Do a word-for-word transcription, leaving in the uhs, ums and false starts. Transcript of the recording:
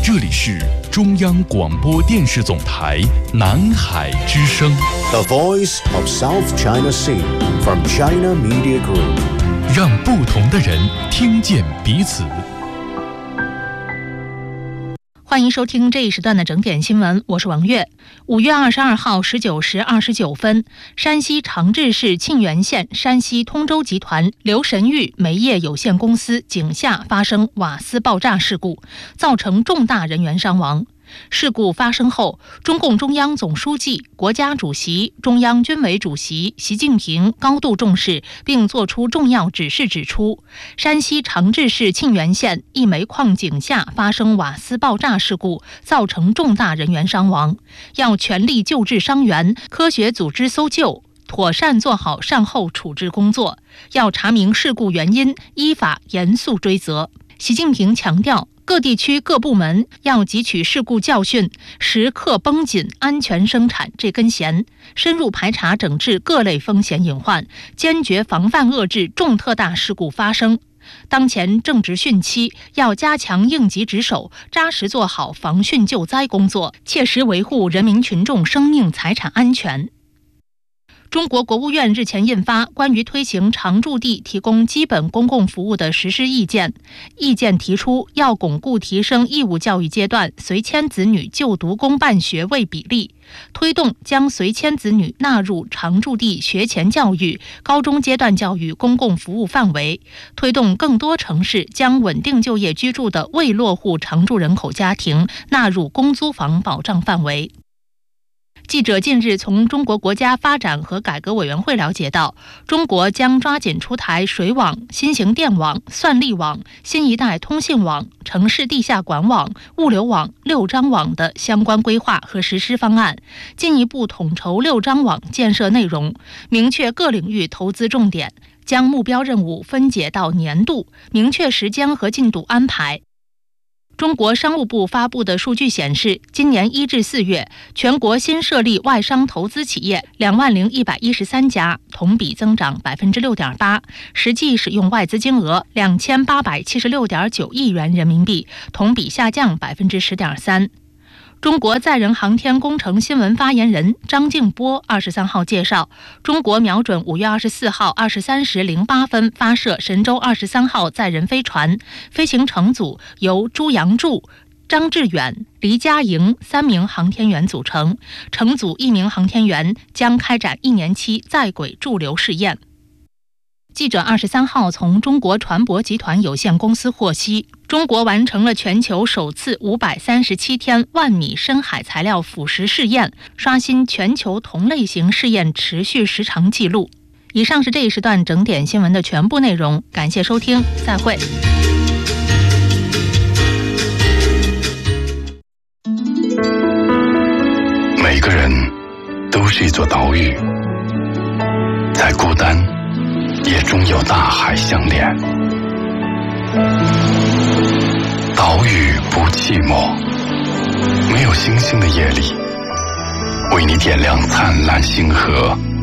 这里是中央广播电视总台南海之声 The Voice of South China Sea from China Media Group， 让不同的人听见彼此。 欢迎收听这一时段的整点新闻，我是王悦。五月二十二号十九时二十九分，山西长治市沁源县山西通州集团刘神玉煤业有限公司井下发生瓦斯爆炸事故，造成重大人员伤亡。事故发生后，中共中央总书记、国家主席、中央军委主席习近平高度重视，并作出重要指示，指出山西长治市沁源县一煤矿井下发生瓦斯爆炸事故，造成重大人员伤亡，要全力救治伤员，科学组织搜救，妥善做好善后处置工作，要查明事故原因，依法严肃追责。习近平强调，各地区各部门要汲取事故教训，时刻绷紧安全生产这根弦，深入排查整治各类风险隐患，坚决防范遏制重特大事故发生。当前正值汛期，要加强应急值守，扎实做好防汛救灾工作，切实维护人民群众生命财产安全。中国国务院日前印发关于推行常住地提供基本公共服务的实施意见，意见提出要巩固提升义务教育阶段随迁子女就读公办学位比例，推动将随迁子女纳入常住地学前教育、高中阶段教育公共服务范围，推动更多城市将稳定就业居住的未落户常住人口家庭纳入公租房保障范围。记者近日从中国国家发展和改革委员会了解到，中国将抓紧出台水网、新型电网、算力网、新一代通信网、城市地下管网、物流网、六张网的相关规划和实施方案，进一步统筹六张网建设内容，明确各领域投资重点，将目标任务分解到年度，明确时间和进度安排。中国商务部发布的数据显示，今年一至四月，全国新设立外商投资企业两万零一百一十三家，同比增长百分之六点八，实际使用外资金额两千八百七十六点九亿元人民币，同比下降百分之十点三。中国载人航天工程新闻发言人张静波二十三号介绍，中国瞄准五月二十四号二十三时零八分发射神舟二十三号载人飞船，飞行乘组由朱杨柱、张志远、黎佳莹三名航天员组成，乘组一名航天员将开展一年期在轨驻留试验。记者二十三号从中国船舶集团有限公司获悉，中国完成了全球首次五百三十七天万米深海材料腐蚀试验，刷新全球同类型试验持续时长记录。以上是这一时段整点新闻的全部内容，感谢收听，再会。 每个人都是一座岛屿，再孤单也终有大海相连。岛屿不寂寞，没有星星的夜里，为你点亮灿烂星河。